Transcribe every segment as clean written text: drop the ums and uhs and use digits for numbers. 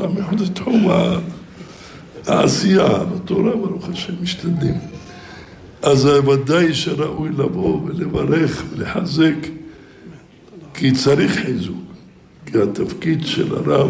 במיוחד תחום העשייה, בתורה ברוך השם משתדלים. אז ודאי שראוי לבוא ולברך ולחזק, כי צריך חיזוק, כי התפקיד של הרב,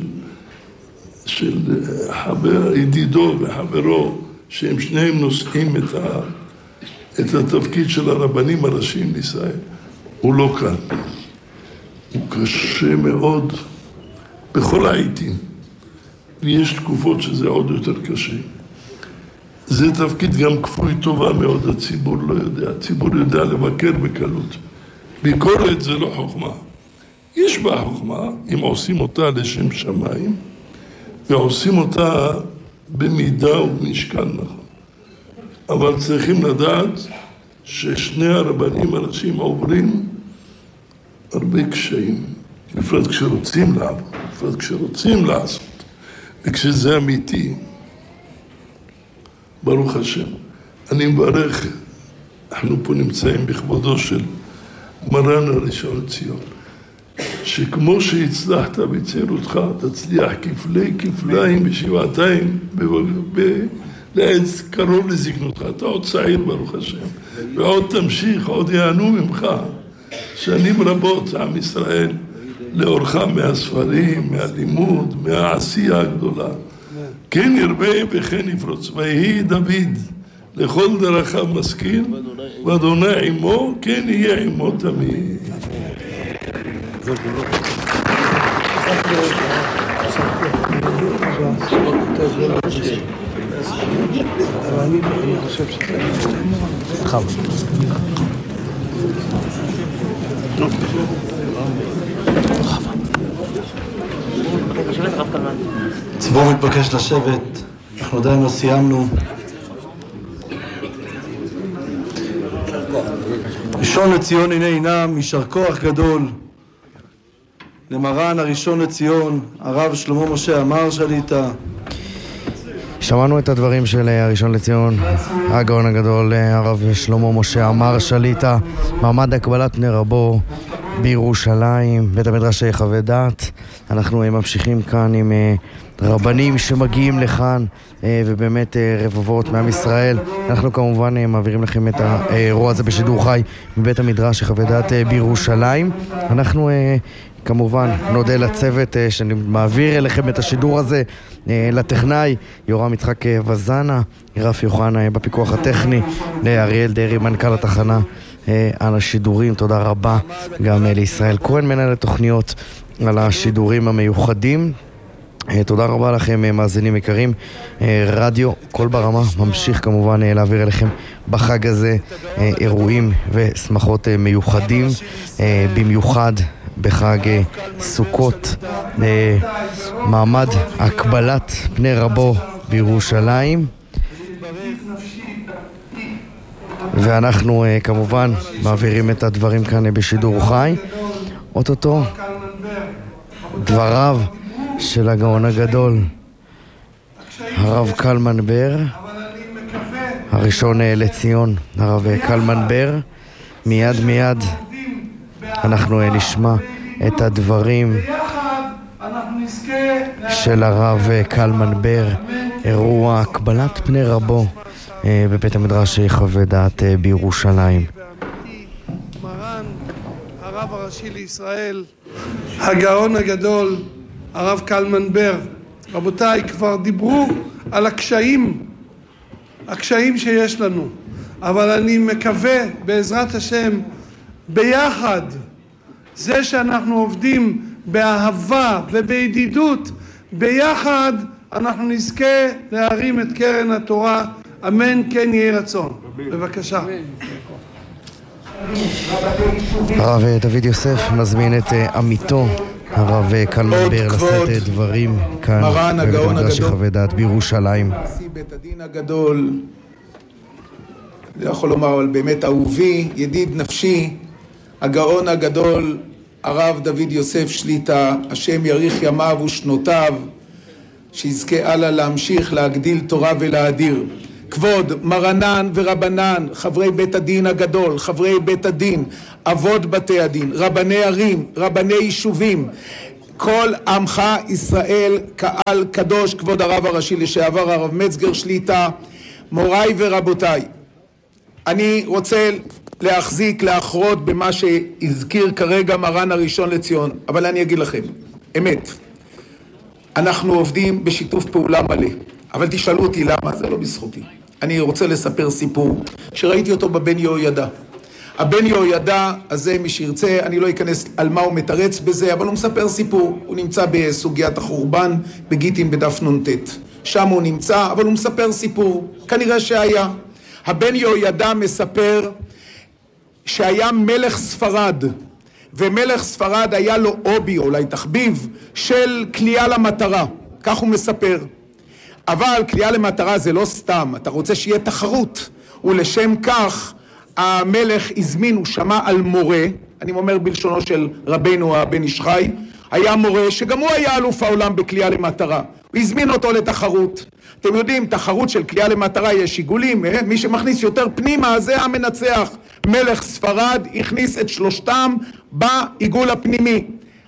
של ידידו וחברו, שהם שניהם נושאים את התפקיד של הרבנים הראשיים לישראל, הוא לא קל. הוא קשה מאוד בכל העיתים, ויש תקופות שזה עוד יותר קשה. זה תפקיד גם כפוי טובה מאוד, הציבור לא יודע. הציבור יודע לבקר בקלות. ביקורת זה לא חוכמה. יש בה חוכמה, אם עושים אותה לשם שמיים, ועושים אותה במידה ובמשקל נכון. אבל צריכים לדעת ששני הרבנים הראשיים עוברים הרבה קשיים, בפרט כשרוצים לעבוד, בפרט כשרוצים לעשות, וכשזה אמיתי. ברוך השם. אני מברך, אנחנו פה נמצאים בכבודו של מרן הראשון לציון, שכמו שהצלחת בצעירותך, תצליח כפלי כפליים בשבעתיים, לעץ קרוב לזקנותך. אתה עוד צעיר ברוך השם, ועוד תמשיך, עוד יענו ממך שנים רבות עם ישראל לאורך מהספרים, מהלימוד, מהעשייה הגדולה. כן ירבה וכן יפרוץ. ויהי דוד לכל דרכיו משכיל, ואדוני עמו, כן יהיה עמו תמיד. אני חושב שזה חם. ציבור מתבקש לשבת, אנחנו עדיין לא סיימנו. ראשון לציון הנה עינם, יישר כוח גדול למרן הראשון לציון, הרב שלמה משה עמאר שליט"א. שמענו את הדברים של הראשון לציון, הגאון הגדול, הרב שלמה משה עמאר שליט"א, מעמד הקבלת פני רבו בירושלים, בית המדרש חווה דעת. אנחנו ממשיכים כאן עם רבנים שמגיעים לכאן, ובאמת רבבות מעם ישראל. אנחנו כמובן מעבירים לכם את האירוע הזה בשידור חי מבית המדרש חווה דעת בירושלים. אנחנו כמובן נודה לצוות שמעביר אליכם את השידור הזה, לטכנאי יורם יצחק וזנה, רף יוחנה בפיקוח הטכני, לאריאל דרי מנכ"ל התחנה על השידורים. תודה רבה גם לישראל כהן מנהל התוכניות על השידורים המיוחדים. תודה רבה לכם מאזינים יקרים. רדיו קול ברמה ממשיך כמובן להעביר אליכם בחג הזה אירועים ושמחות מיוחדים, במיוחד בחג סוכות, מעמד הקבלת פני רבו בירושלים. ואנחנו כמובן מעבירים את הדברים כאן בשידור חי. אוטוטו דבריו של הגאון הגדול הרב קלמן בר, הראשון לציון הרב קלמן בר. מיד אנחנו נשמע את הדברים של הרב קלמן בר, אירוע קבלת פני רבו בבית המדרש חווה דעת בירושלים. מרן הרב הראשי לישראל, הגאון הגדול הרב קלמן בר. רבותיי, כבר דיברו על הקשיים שיש לנו, אבל אני מקווה בעזרת השם ביחד, זה שאנחנו עובדים באהבה ובידידות, ביחד אנחנו נזכה להרים את קרן התורה. אמן כן יהי רצון. בבקשה. הרב דוד יוסף מזמין את עמיתו הרב קלמן בר לשאת דברים כאן בבית המדרש חווה דעת בירושלים. נשיא בית הדין הגדול, אני יכול לומר, אבל באמת אהובי, ידיד נפשי, הגאון הגדול הרב דוד יוסף שליט"א, השם יאריך ימיו ושנותיו, שיזכה הלאה להמשיך להגדיל תורה ולהאדיר. כבוד מרנן ורבנן, חברי בית הדין הגדול, חברי בית הדין, אבות בתי הדין, רבני ערים, רבני יישובים, כל עמך ישראל קהל קדוש, כבוד הרב הראשי לשעבר הרב מצגר שליטה, מוריי ורבותיי, אני רוצה להחזיק, לאחרות במה שהזכיר כרגע מרן הראשון לציון, אבל אני אגיד לכם, אמת, אנחנו עובדים בשיתוף פעולה מלא, אבל תשאלו אותי למה, זה לא בזכותי. אני רוצה לספר סיפור שראיתי אותו בבן יהוידע. הבן יהוידע הזה, מי שירצה, אני לא אכנס על מה הוא מתרץ בזה, אבל הוא מספר סיפור. הוא נמצא בסוגיית החורבן, בגיטין בדף נ"ט. שם הוא נמצא, אבל הוא מספר סיפור. כנראה שהיה. הבן יהוידע מספר שהיה מלך ספרד, ומלך ספרד היה לו אובי, אולי תחביב, של קליעה למטרה. כך הוא מספר. אבל קליעה למטרה זה לא סתם, אתה רוצה שיהיה תחרות. ולשם כך המלך הזמין, הוא שמע על מורה, אני אומר בלשונו של רבנו הבן איש חי, היה מורה שגם הוא היה אלוף העולם בקליעה למטרה. הוא הזמין אותו לתחרות. אתם יודעים, תחרות של קליעה למטרה יש עיגולים, מי שמכניס יותר פנימה זה המנצח. מלך ספרד הכניס את שלושתם בעיגול הפנימי.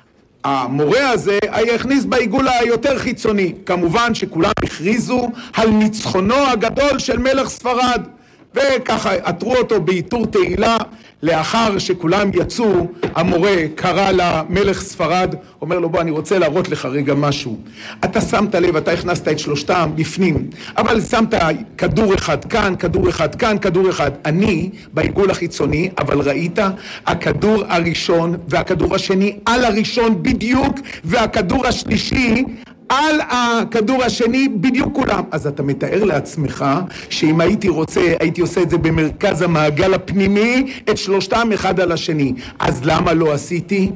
המורה הזה הכניס בעיגול היותר חיצוני. כמובן שכולם הכריזו על ניצחונו הגדול של מלך ספרד. וככה עטרו אותו בעיטור תהילה. לאחר שכולם יצאו, המורה קרא למלך ספרד, אומר לו, בוא, אני רוצה להראות לך רגע משהו. אתה שמת לב, אתה הכנסת את שלושתם בפנים, אבל שמת כדור אחד כאן, כדור אחד כאן, כדור אחד. אני בעיגול החיצוני, אבל ראית, הכדור הראשון והכדור השני על הראשון בדיוק, והכדור השלישי על הכדור השני בדיוק כולם. אז אתה מתאר לעצמך שאם הייתי רוצה, הייתי עושה את זה במרכז המעגל הפנימי, את שלושתם אחד על השני. אז למה לא עשיתי?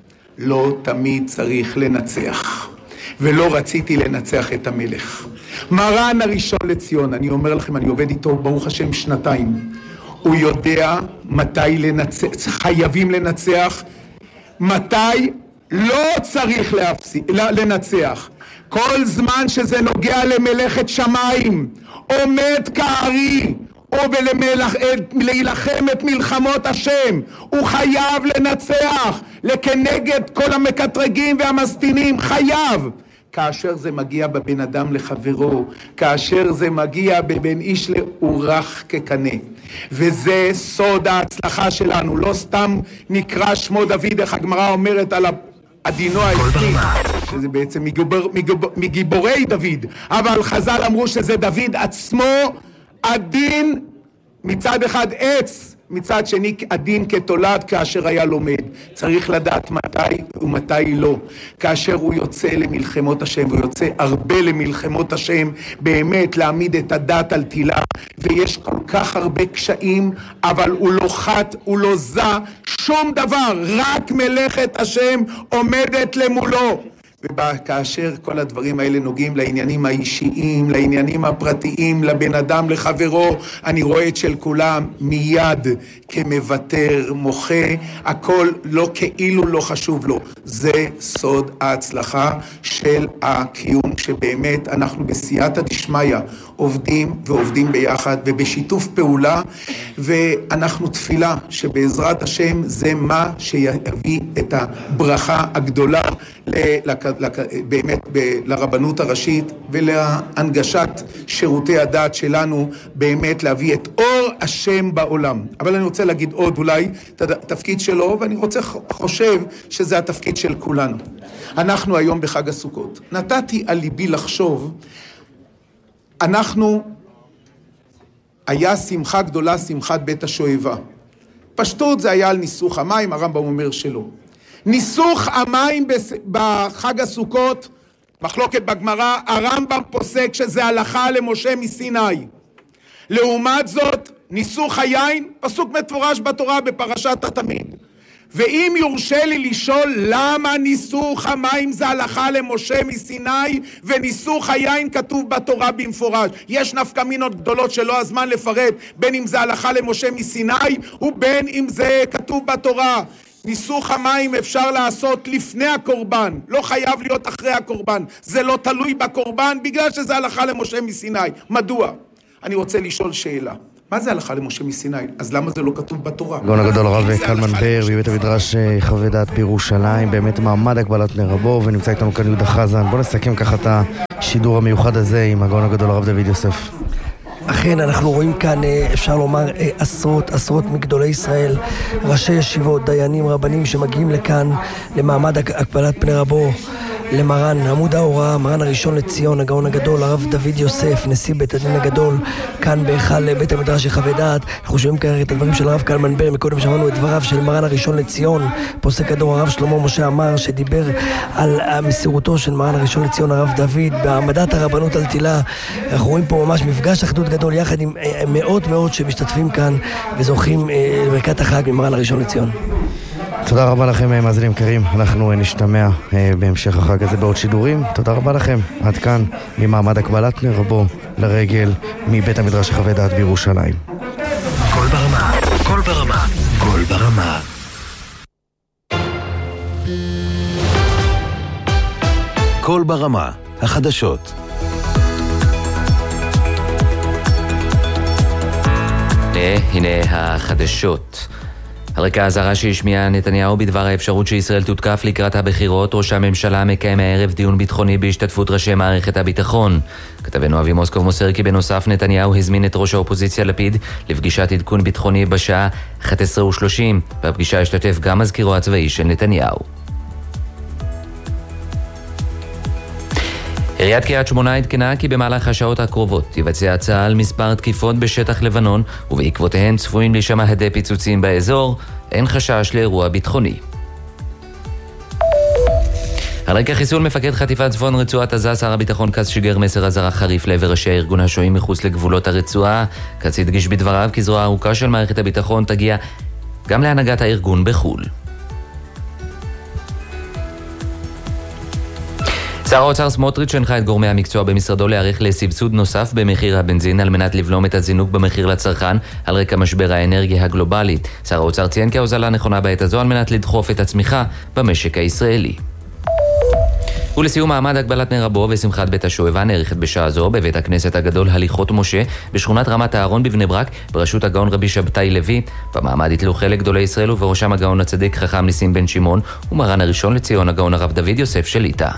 לא תמיד צריך לנצח. ולא רציתי לנצח את המלך. מרן הראשון לציון, אני אומר לכם, אני עובד איתו ברוך השם שנתיים. הוא יודע מתי לנצח, חייבים לנצח, מתי לא צריך לנצח. כל זמן שזה נוגע למלאכת שמיים, עומד כארי, או להילחם את מלחמות השם, הוא חייב לנצח, לכנגד כל המקטרגים והמסטינים, חייב. כאשר זה מגיע בבן אדם לחברו, כאשר זה מגיע בבן איש לאורך כקנה. וזה סוד ההצלחה שלנו, לא סתם נקרא שמו דוד, איך הגמרא אומרת על עדינו העסקי, שזה בעצם מגיבורי דוד, אבל חז"ל אמרו שזה דוד עצמו עדין, מצד אחד עץ, מצד שני עדין כתולד כאשר היה לומד. צריך לדעת מתי ומתי לא. כאשר הוא יוצא למלחמות השם, הוא יוצא הרבה למלחמות השם, באמת להעמיד את הדת על תילה, ויש כל כך הרבה קשיים, אבל הוא לא חת, הוא לא זה, שום דבר, רק מלאכת השם עומדת למולו. וכאשר כל הדברים האלה נוגעים לעניינים האישיים, לעניינים הפרטיים, לבן אדם, לחברו, אני רואה את של כולם מיד כמוותר, מוחה, הכל לא כאילו לא חשוב לו. זה סוד ההצלחה של הקיום, שבאמת אנחנו בסייעתא דשמיא עובדים ועובדים ביחד ובשיתוף פעולה, ואנחנו תפילה שבעזרת השם זה מה שיביא את הברכה הגדולה באמת לרבנות הראשית ולהנגשת שירותי הדת שלנו, באמת להביא את אור השם בעולם. אבל אני רוצה להגיד עוד אולי את התפקיד שלו, ואני חושב שזה התפקיד של כולנו. אנחנו היום בחג הסוכות. נתתי על ליבי לחשוב, היה שמחה גדולה, שמחת בית השואבה. פשטות זה היה על ניסוך המים, הרמב"ם אומר שלא. ניסוך המים בחג הסוכות, מחלוקת בגמרא, הרמב"ם פוסק שזה הלכה למשה מסיני. לעומת זאת, ניסוך היין, פסוק מפורש בתורה בפרשת התמיד. ואם יורשה לי לשאול למה ניסוך המים זה הלכה למשה מסיני וניסוך היין כתוב בתורה במפורש, יש נפקמינות גדולות שלא הזמן לפרט, בין אם זה הלכה למשה מסיני ובין אם זה כתוב בתורה. ניסוך המים אפשר לעשות לפני הקורבן, לא חייב להיות אחרי הקורבן, זה לא תלוי בקורבן בגלל שזה הלכה למשה מסיני. מדוע? אני רוצה לשאול שאלה. מה זה הלכה למשה מסיני? אז למה זה לא כתוב בתורה? הגאון הגדול הרב קלמן בר מבית המדרש חוות דעת בירושלים, באמת מעמד הגבלת נר הבו, ונמצא איתנו כאן יהודה חזן. בוא נסכם ככה את השידור המיוחד הזה עם הגאון הגדול הרב דוד יוסף. אכן, אנחנו רואים כאן, אפשר לומר, עשרות מגדולי ישראל, ראשי ישיבות, דיינים, רבנים שמגיעים לכאן למעמד הגבלת פני רבו, למרן עמוד ההוראה, מרן הראשון לציון, הגאון הגדול הרב דוד יוסף, נשיא בית הדין הגדול, כאן בהיכל בית המדרש חוות דעת. אנחנו שומעים כרגע את הדברים של הרב קלמן בר. מקודם שמענו את דבריו של מרן הראשון לציון, פוסק הדור הרב שלמה משה עמאר, שדיבר על מסירותו של מרן הראשון לציון הרב דוד בהעמדת הרבנות על תילה. אנחנו רואים פה ממש מפגש אחדות גדול יחד עם מאות שמשתתפים כאן וזוכים לברכת החג ממרן הראשון לציון. תודה רבה לכם מאזינים יקרים, אנחנו נשתמע בהמשך החג הזה בעוד שידורים. תודה רבה לכם, עד כאן ממעמד הגבלת נר הבו לרגל מבית המדרש חוות דעת בירושלים. קול ברמה, קול ברמה, קול ברמה. קול ברמה, החדשות. הנה החדשות. על רקע האזהרה שהשמיע נתניהו בדבר האפשרות שישראל תותקף לקראת הבחירות, ראש הממשלה מקיים הערב דיון ביטחוני בהשתתפות ראשי מערכת הביטחון. כתבנו אבי מוסקוב מוסר כי בנוסף נתניהו הזמין את ראש האופוזיציה לפיד לפגישת עדכון ביטחוני בשעה 11:30. בפגישה השתתף גם מזכירו הצבאי של נתניהו. עיריית קריית שמונה עדכנה כי במהלך השעות הקרובות יבצע צה"ל מספר תקיפות בשטח לבנון, ובעקבותיהן צפויים להישמע הדי פיצוצים באזור. אין חשש לאירוע ביטחוני. על רקע חיסול מפקד חטיפת צפון רצועת עזה, שר הביטחון כץ שיגר מסר אזהרה חריף לעבר ראשי הארגון השוהים מחוץ לגבולות הרצועה. כץ הדגיש בדבריו כי זרוע ארוכה של מערכת הביטחון תגיע גם להנהגת הארגון בחו"ל. שר האוצר סמוטריץ' הנחה את גורמי המקצוע במשרדו להיערך לסבסוד נוסף במחיר הבנזין על מנת לבלום את הזינוק במחיר לצרכן על רקע משבר האנרגיה הגלובלי. שר האוצר ציין כי ההוזלה נכונה בעת הזו על מנת לדחוף את הצמיחה במשק הישראלי. ולסיום, מעמד הגבלת נר הבו ושמחת בית השואבה נערכת בשעה זו בבית הכנסת הגדול הליכות משה בשכונת רמת הארון בבני ברק בראשות הגאון רבי שבתאי לוי. במעמד יתלו חלק גדולי ישראל ובראשם הגאון הצדיק חכם ניסים בן שמעון ומרן הראשון לציון הגאון הרב דוד יוסף שליט"א.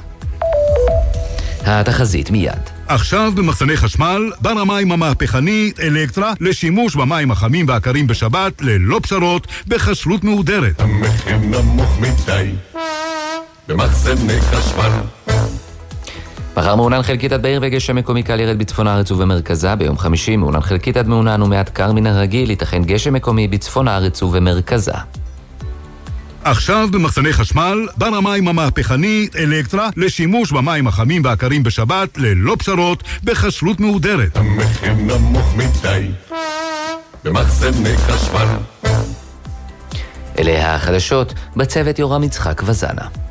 התחזית מיד. עכשיו במחסני חשמל, בר המים המהפכני אלקטרה לשימוש במים החמים והקרים בשבת ללא פשרות בכשרות מהודרת. המחיר נמוך מדי במחסני חשמל. מחר מעונן חלקית עד בעיר וגשם מקומי קל ירד בצפון הארץ ובמרכזה. ביום חמישי מעונן חלקית עד מעונן ומעט קר מן הרגיל, ייתכן גשם מקומי בצפון הארץ ובמרכזה. עכשיו במחסני חשמל, בר המים המהפכני אלקטרה לשימוש במים החמים והקרים בשבת ללא פשרות בכשרות מהודרת. המחיר נמוך מדי במחסני חשמל. אלה החדשות, בצוות יורם יצחק וזנה.